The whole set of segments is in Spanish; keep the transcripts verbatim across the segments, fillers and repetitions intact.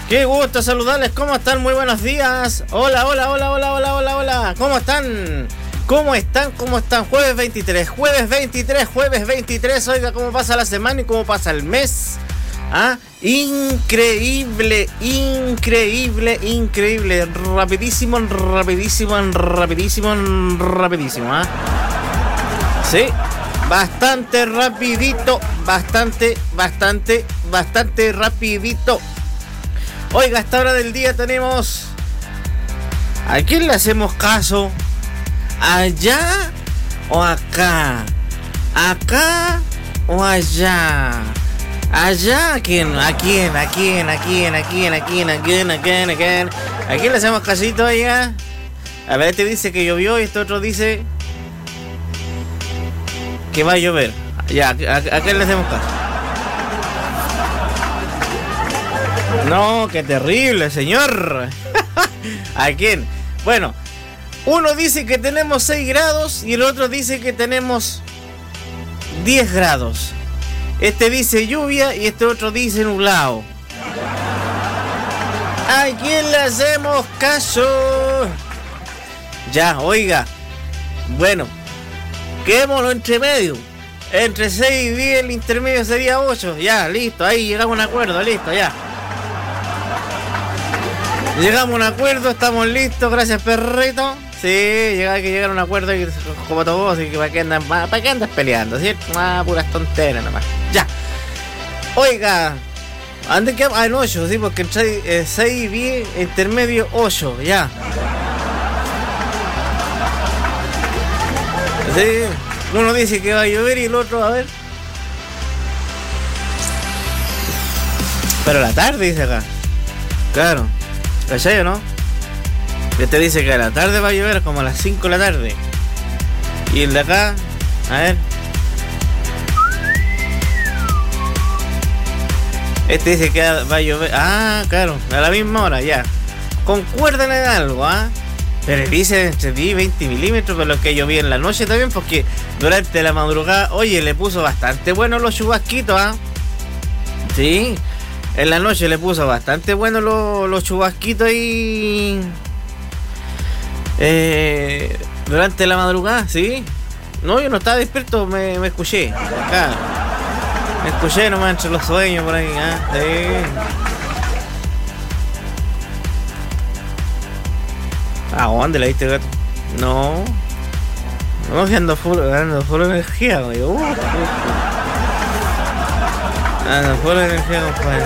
Qué gusto saludarles, ¿cómo están? Muy buenos días. Hola, hola, hola, hola, hola, hola, hola. ¿Cómo están? ¿Cómo están? ¿Cómo están? Jueves veintitrés, jueves veintitrés, jueves veintitrés. Oiga, ¿cómo pasa la semana y cómo pasa el mes? ¿Ah? Increíble, increíble, increíble. Rapidísimo, rapidísimo, rapidísimo, rapidísimo, ¿ah? Sí, bastante rapidito, bastante, bastante, bastante rapidito. Oiga, a esta hora del día tenemos... ¿A quién le hacemos caso? ¿Allá o acá? ¿Acá o allá? ¿Allá? ¿A quién? ¿A quién? ¿A quién? ¿A quién? ¿A quién? ¿A quién? ¿A quién? ¿A quién? ¿A quién? ¿A quién le hacemos casito, oiga? A ver, este dice que llovió y este otro dice... que va a llover. Ya, ¿a, a quién le hacemos caso? No, qué terrible, señor. ¿A quién? Bueno, uno dice que tenemos seis grados y el otro dice que tenemos diez grados. Este dice lluvia y este otro dice nublado. ¿A quién le hacemos caso? Ya, oiga. Bueno, quedémoslo entre medio. Entre seis y diez, el intermedio sería ocho. Ya, listo, ahí llegamos a un acuerdo, listo, ya. Llegamos a un acuerdo, estamos listos, gracias perrito. Sí, llega, hay que llegar a un acuerdo y, como todos, y que para qué andas, para qué andas peleando, ¿cierto? Ah, puras tonteras nomás. Ya. Oiga, ¿ande que ah, en ocho? Sí, porque entre seis y diez, intermedio ocho, ya. Sí, uno dice que va a llover y el otro, a ver. Pero la tarde dice acá. Claro. ¿Cachai o no? Este dice que a la tarde va a llover, como a las cinco de la tarde. Y el de acá, a ver. Este dice que va a llover. Ah, claro, a la misma hora, ya. Concuerdan en algo, ¿ah? Pero dice entre diez y veinte milímetros, pero lo que llovía en la noche también, porque durante la madrugada, oye, le puso bastante bueno los chubasquitos, ¿ah? Sí. En la noche le puso bastante bueno los, los chubasquitos ahí. Eh, durante la madrugada, ¿sí? No, yo no estaba despierto, me, me escuché. Acá. Me escuché nomás entre los sueños por ahí, ¿eh? Sí. ¿A dónde la diste, gato? No. No, que ando full, ando full energía, güey. Uh, uh, uh. Ah, no fue la energía, compadre.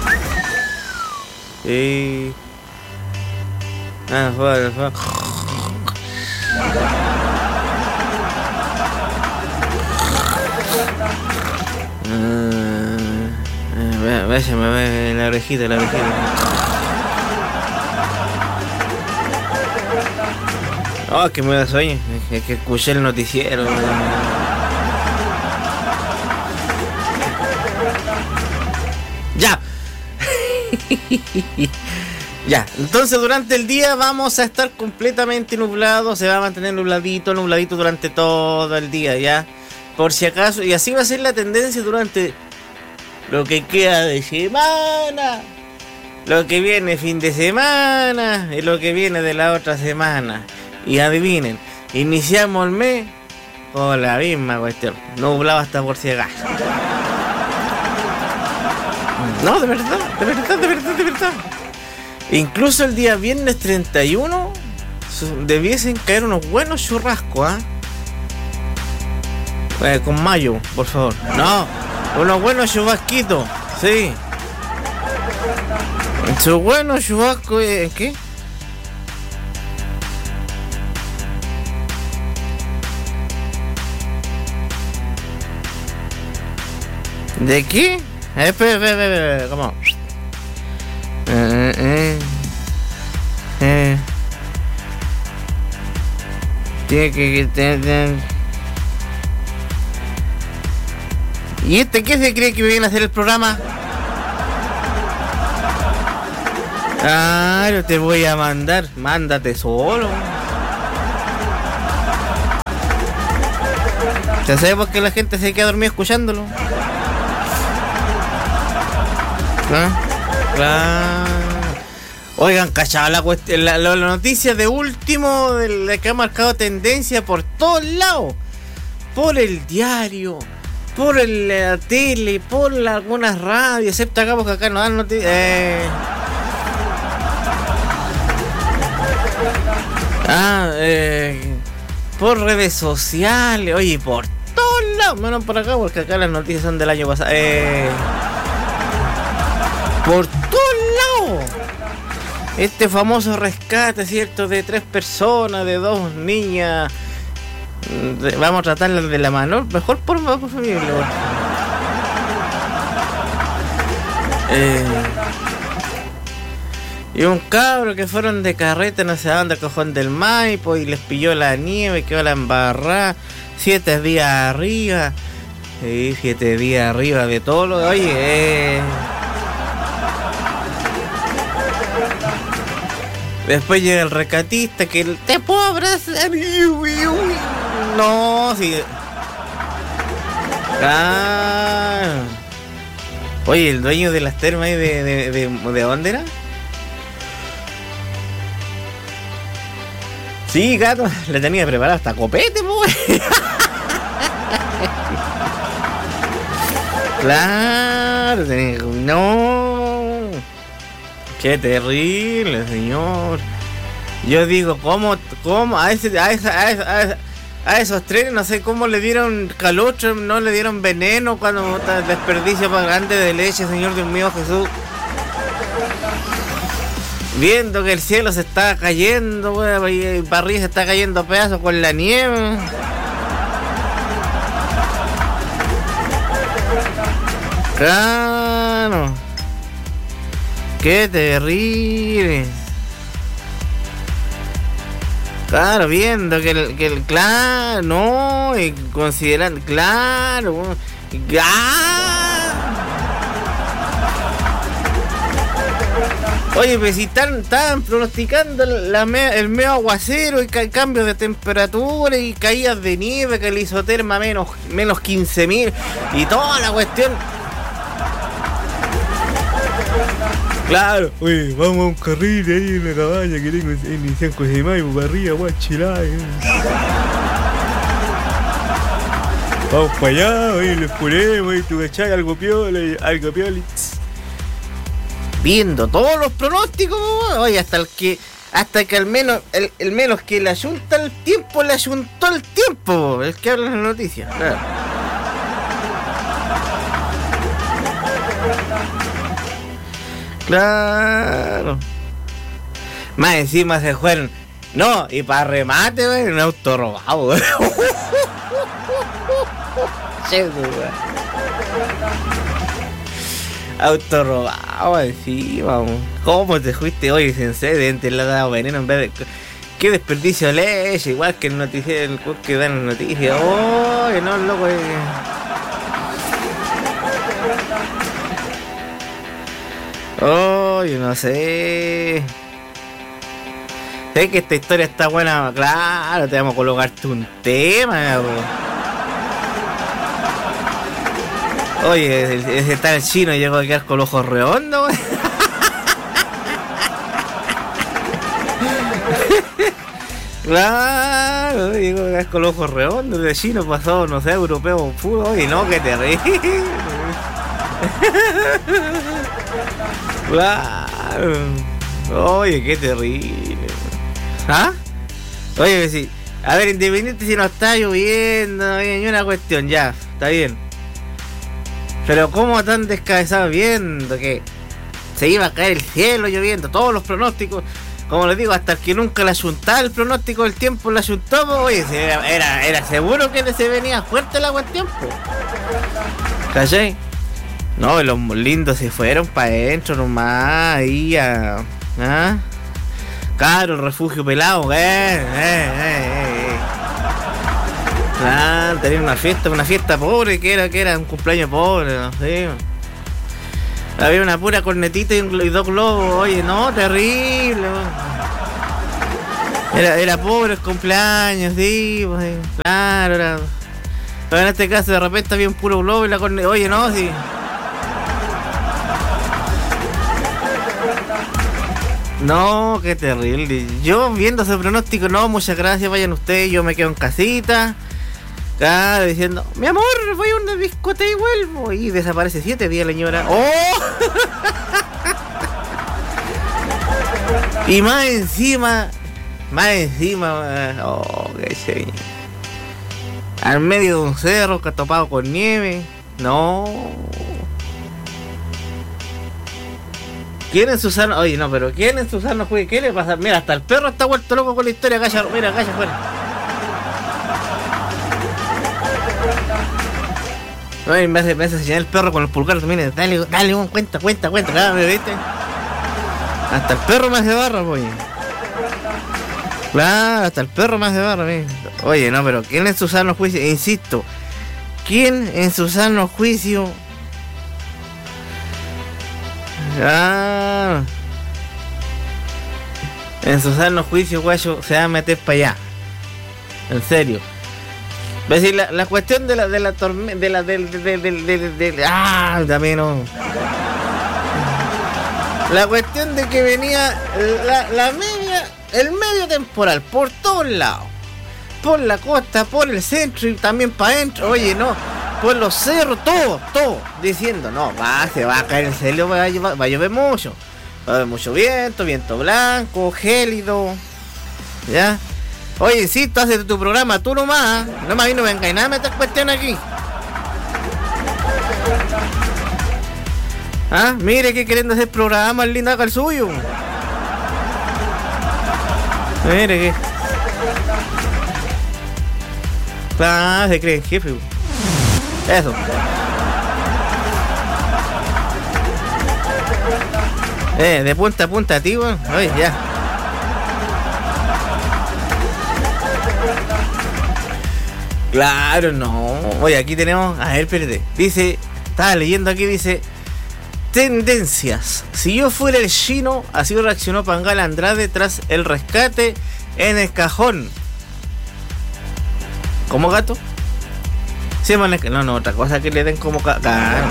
Sí. Ah, no fue, no fue. Ah, vaya, me ve la orejita, la orejita. Oh, que me da sueño. Es que escuché el noticiero. Ya. Ya, entonces durante el día vamos a estar completamente nublados, se va a mantener nubladito, nubladito durante todo el día, ya. Por si acaso, y así va a ser la tendencia durante lo que queda de semana, lo que viene fin de semana y lo que viene de la otra semana. Y adivinen, iniciamos el mes con la misma cuestión, nublado hasta por si acaso. No, de verdad, de verdad, de verdad, de verdad. Incluso el día viernes treinta y uno debiesen caer unos buenos churrascos, ¿ah? ¿eh? Eh, con mayo, por favor. No, unos buenos chubasquitos, sí. Su bueno chubasco, ¿eh? ¿Qué? ¿De qué? Espera, espera, espera, ¿cómo? Eh, eh, eh. Tiene que tener. ¿Y este qué se cree que me viene a hacer el programa? Claro, te voy a mandar. Mándate solo. Ya sabemos que la gente se queda dormida escuchándolo. ¿Ah? Claro. Oigan, cachado la, cuestión, la, la, la noticia de último de la que ha marcado tendencia por todos lados. Por el diario, por el, la tele, por la, algunas radios, excepto acá porque acá no dan noticias. Eh. Ah, eh, por redes sociales, oye, por todos lados, menos por acá porque acá las noticias son del año pasado. Eh, por todos lados. Este famoso rescate, ¿cierto? De tres personas, de dos niñas. De, vamos a tratarlas de la mano. Mejor por favor. Eh, y un cabro que fueron de carreta, no sé dónde, cojón del Maipo, y les pilló la nieve, quedó la embarrada. Siete días arriba. Sí, siete días arriba de todo lo. Oye, eh. Después llega el rescatista que el, te puedo abrazar. No, sí. Ah. Oye, el dueño de las termas de, de, de, de, ¿de dónde era? Sí, gato, le tenía preparado hasta copete, pues. Claro, tenía. No. Qué terrible, señor. Yo digo, ¿cómo, cómo a ese, a, esa, a, esa, a esos trenes, no sé cómo le dieron calostro, no le dieron veneno cuando desperdicio más grande de leche, Señor Dios mío Jesús? Viendo que el cielo se está cayendo, wey, y el barril se está cayendo a pedazos con la nieve. Claro. Qué terrible. Claro, viendo que el, que el claro, no, y considerando, claro, ¡ah! Oye, pues si están, estaban pronosticando la me, el medio aguacero y ca, cambios de temperatura y caídas de nieve, que el isoterma menos, menos quince mil y toda la cuestión. Claro, oye, vamos a un carril ahí en la cabaña que tengo en San José de Mayo, para arriba, guachilá. Vamos para allá, oye, les ponemos, y tú cachai, algo piola, algo piola. Viendo todos los pronósticos, oye, hasta el que, hasta que al menos, el, el menos que le ayunta el tiempo, le ayuntó el tiempo, el que habla en las noticias, claro. Claro. Más encima se fueron. No, y para remate, wey, un auto robado, wey. Auto robado encima, wey. ¿Cómo te fuiste hoy, sensei? De le ha dado veneno en vez de. Qué desperdicio de leche, igual que el noticiero, el que dan noticias. Oh, no, loco. Eh. Oh, yo no sé. Sé que esta historia está buena, claro, te vamos a colocarte un tema, bro. Oye, ese está el chino y llegó a quedar con los ojos redondos, wey. Claro, llegó a quedar con los ojos redondos, de chino pasó, no sé, europeo, puro, oye, no, que terrible. Claro. Oye, qué terrible. ¿Ah? Oye, sí. A ver, independiente si no está lloviendo, no hay una cuestión, ya, está bien. Pero cómo tan descabezado viendo que se iba a caer el cielo lloviendo, todos los pronósticos, como les digo, hasta el que nunca le ayuntaba el pronóstico del tiempo le ayuntó, oye, era, era, era seguro que se venía fuerte la cuestión, ¿cachai? No, los lindos se fueron para adentro nomás, ahí a... ¿ah? Claro, el refugio pelado, eh, eh, eh, eh. Claro, tener una fiesta, una fiesta pobre, que era, que era un cumpleaños pobre, no sé. Había una pura cornetita y, un, y dos globos, oye, no, terrible. Era, era pobre el cumpleaños, sí, pues, claro, era... Pero en este caso de repente había un puro globo y la corneta, oye, no, sí. No, qué terrible. Yo viendo ese pronóstico, no, muchas gracias, vayan ustedes, yo me quedo en casita. Claro, diciendo, mi amor, voy a una discoteca y vuelvo. Y desaparece siete días la señora. ¡Oh! Y más encima, más encima, oh, qué señor. Al medio de un cerro que ha topado con nieve. No. ¿Quién en Susano? Oye, no, pero ¿quién en Susano juegue? ¿Qué le pasa? Mira, hasta el perro está vuelto loco con la historia. Calla, mira, calla afuera. No, y me hace, me hace señalar el perro con el pulgar. Mira, dale, dale, un cuenta, cuenta, cuenta. Claro, ¿viste? Hasta el perro me hace barra, oye. Claro, hasta el perro me hace barra, mira. Oye, no, pero ¿quién en su sano juicio? Insisto, ¿quién en su sano juicio? Ah, en su sano juicio, guayo, se va a meter para allá. En serio. Es decir, la, la cuestión de la de la tormenta, de la del del del del de, de, ah, también no. La cuestión de que venía la, la media, el medio temporal por todos lados, por la costa, por el centro y también para adentro. Oye, no, por los cerros, todo, todo, diciendo, no, va, se va a caer el cielo, va a, va, va a llover mucho, va a haber mucho viento, viento blanco, gélido, ya. Oye, sí, tú haces tu programa, tú nomás, no más, no venga y nada, meter cuestión aquí. Ah, mire que queriendo hacer programas linda acá el suyo. Mire que. Ah, se creen jefe. Eso. Eh, de punta a punta, tío. Oye, ya. Claro, no. Oye, aquí tenemos. A ver, espérate. Dice. Estaba leyendo aquí, dice. Tendencias. Si yo fuera el chino, así reaccionó Pangala Andrade tras el rescate en el cajón. ¿Cómo gato? Sí, man, no, no, otra cosa que le den como cagán.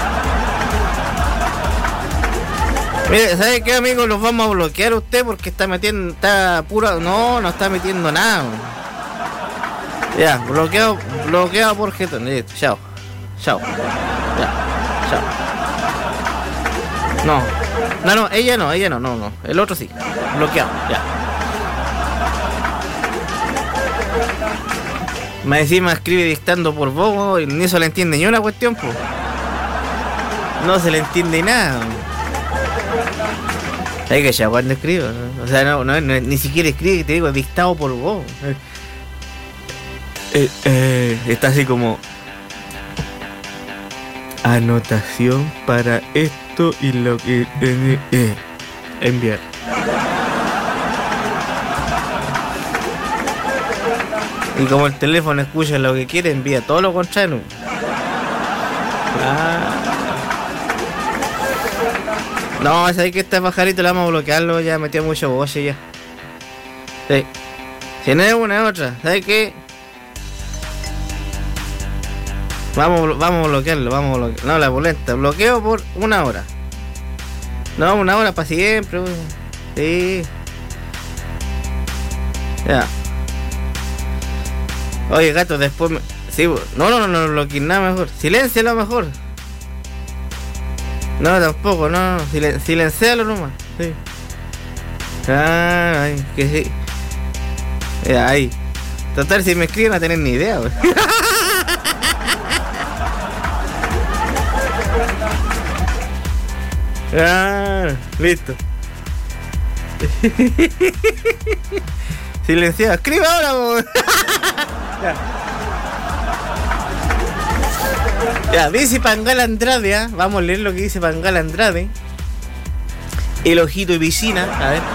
Mire, ¿sabe qué, amigos? Los vamos a bloquear a usted porque está metiendo, está pura, no, no está metiendo nada. Ya, bloqueado, bloqueado por jetón. Listo, chao, chao, ya, chao. No, no, no, ella no, ella no, no, no. El otro sí. Bloqueado, ya. Más encima escribe dictando por vos y ni se le entiende ni una cuestión, pues. No se le entiende nada. ¿Sabes que ya cuando escribo? ¿No? O sea, no, no, no, ni siquiera escribe, te digo, dictado por vos. Eh, eh, está así como... Anotación para esto y lo que eh, eh, enviar. Y como el teléfono escucha lo que quiere, envía todo lo contrario. Ah. No, sabes que este pajarito le vamos a bloquearlo, ya metió mucho boche ya. Sí. Si no es una es otra, ¿sabes qué? Vamos, vamos a bloquearlo, vamos a bloquearlo. No, la boleta, bloqueo por una hora. No, una hora para siempre. Sí. Ya. Oye, gato, después me... Sí, no, no, no, no bloquees nada mejor. Siléncialo mejor. No, tampoco, no, no. Silen... Silencialo nomás. Sí. Ah, ay, que sí. Ya, ahí. Total, si me escriben no tener ni idea, güey. Ah, listo. Silenciado. Escribe ahora, güey. Ya. Ya, dice Pangala Andrade, ¿eh? Vamos a leer lo que dice Pangala Andrade. El ojito de piscina, a ver.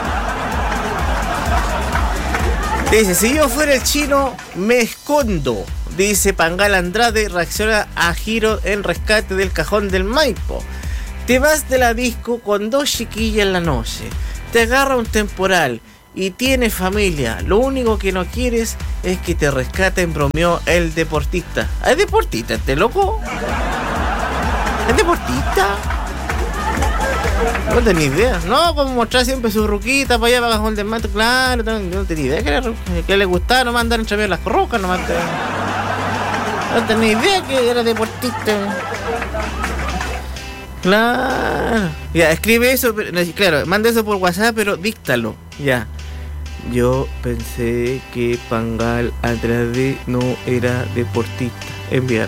Dice, si yo fuera el chino, me escondo. Dice Pangala Andrade, reacciona a giro en rescate del cajón del Maipo. Te vas de la disco con dos chiquillas en la noche. Te agarra un temporal y tienes familia. Lo único que no quieres es que te rescaten, bromeó el deportista. ¿Es deportista este loco? ¿Es deportista? No tenía idea. No, como mostrar siempre su ruquita para allá, para abajo del mato, claro. No, no tenía idea que, era, que le gustaba nomás andar entre medio las rocas, nomás. Que, no tenía idea que era deportista. Claro. Ya, escribe eso, pero, claro, manda eso por WhatsApp, pero díctalo. Ya. Yo pensé que Pangal Andrade no era deportista. Enviar.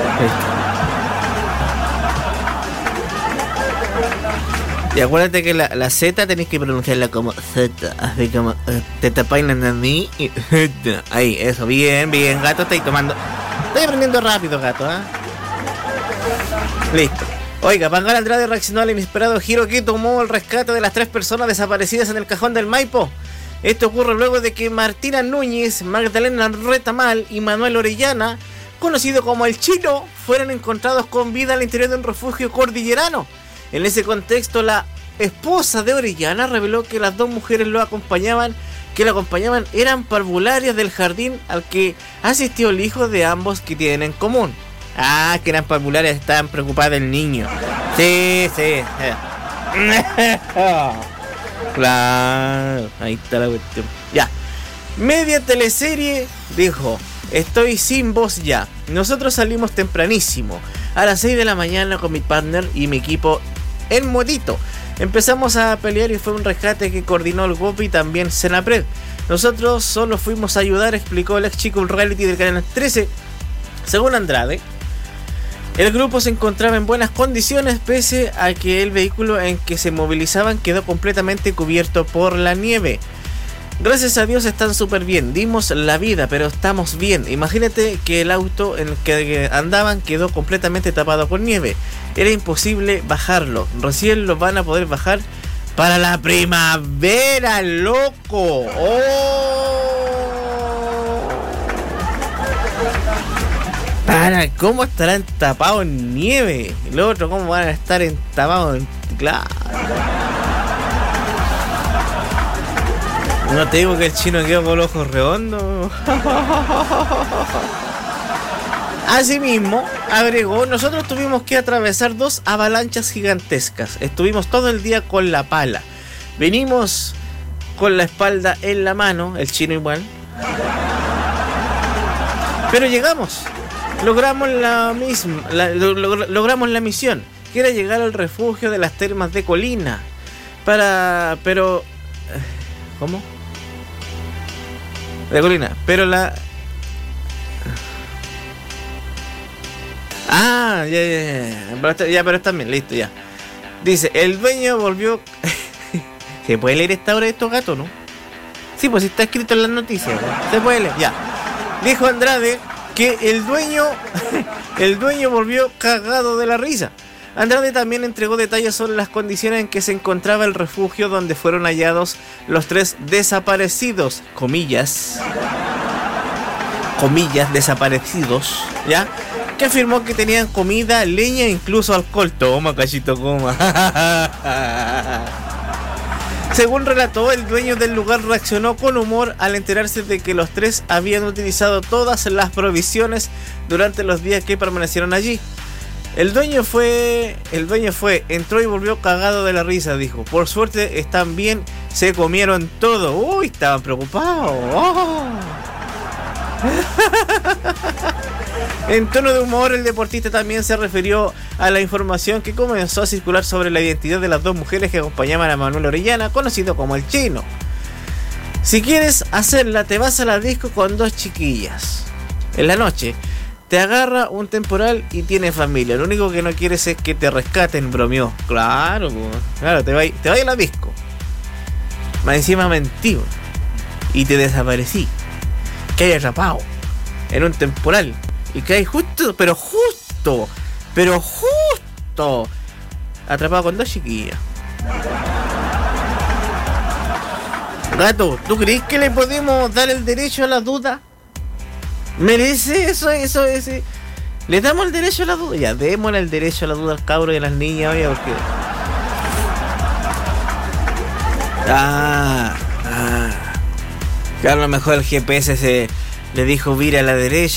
Y acuérdate que la, la Z tenéis que pronunciarla como Z, así como uh, te tapainan a mí y ahí, eso, bien, bien, gato, estáis tomando. Estoy aprendiendo rápido, gato, ¿ah? ¿eh? Listo. Oiga, Pangal Andrade reaccionó al inesperado giro que tomó el rescate de las tres personas desaparecidas en el cajón del Maipo. Esto ocurre luego de que Martina Núñez, Magdalena Retamal y Manuel Orellana, conocido como el Chino, fueron encontrados con vida al interior de un refugio cordillerano. En ese contexto, la esposa de Orellana reveló que las dos mujeres lo acompañaban, que lo acompañaban eran parvularias del jardín al que asistió el hijo de ambos que tienen en común. Ah, que eran parvularias, estaban preocupadas del niño. Sí, sí. Claro, ahí está la cuestión. Ya. Media teleserie dijo: estoy sin voz ya. Nosotros salimos tempranísimo, a las seis de la mañana con mi partner y mi equipo en modito. Empezamos a pelear y fue un rescate que coordinó el Gopi y también Senapred. Nosotros solo fuimos a ayudar, explicó el ex chico un reality del canal trece. Según Andrade, el grupo se encontraba en buenas condiciones pese a que el vehículo en que se movilizaban quedó completamente cubierto por la nieve. Gracias a Dios están súper bien, dimos la vida, pero estamos bien. Imagínate que el auto en el que andaban quedó completamente tapado con nieve. Era imposible bajarlo. Recién lo van a poder bajar para la primavera, loco. ¡Oh! Para, ¿cómo estarán tapados en nieve? Y lo otro, ¿cómo van a estar entapados en... Claro. No te digo que el chino quedó con los ojos redondos. Asimismo, agregó, nosotros tuvimos que atravesar dos avalanchas gigantescas. Estuvimos todo el día con la pala. Venimos con la espalda en la mano, el chino igual. Pero llegamos. Logramos la misma, la, log, logramos la misión, que era llegar al refugio de las termas de Colina. Para, pero... ¿Cómo? De Colina, pero la... Ah, ya, ya, ya, ya, ya, pero está bien, listo, ya. Dice, el dueño volvió... ¿Se puede leer esta hora de estos gatos, no? Sí, pues está escrito en las noticias, ¿no? Se puede leer, ya. Dijo Andrade que el dueño... el dueño volvió cagado de la risa. Andrade también entregó detalles sobre las condiciones en que se encontraba el refugio donde fueron hallados los tres desaparecidos, comillas, comillas, desaparecidos, ¿ya? Que afirmó que tenían comida, leña e incluso alcohol. Toma, cachito, coma. Según relató, el dueño del lugar reaccionó con humor al enterarse de que los tres habían utilizado todas las provisiones durante los días que permanecieron allí. El dueño fue, el dueño fue, entró y volvió cagado de la risa, dijo. Por suerte están bien, se comieron todo. Uy, estaban preocupados. Oh. En tono de humor, el deportista también se refirió a la información que comenzó a circular sobre la identidad de las dos mujeres que acompañaban a Manuel Orellana, conocido como el Chino. Si quieres hacerla, te vas a la disco con dos chiquillas. En la noche te agarra un temporal y tiene familia. Lo único que no quieres es que te rescaten, bromeó. Claro, claro, te vas te va a la disco. Más encima mentí y te desaparecí. Que hay atrapado en un temporal. Y que hay justo, pero justo, pero justo atrapado con dos chiquillas. Gato, ¿tú crees que le podemos dar el derecho a la duda? ¿Merece eso, eso, ese? ¿Le damos el derecho a la duda? Ya, démosle el derecho a la duda al cabro y a las niñas, oye, porque... Ah, ah. Que a lo mejor el G P S se le dijo vira a la derecha.